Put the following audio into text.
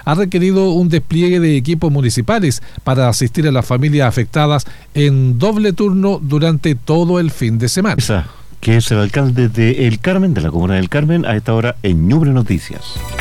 ha requerido un despliegue de equipos municipales para asistir a las familias afectadas en doble turno durante todo el fin de semana. Que es el alcalde de El Carmen, de la comuna del Carmen, a esta hora en Ñuble Noticias.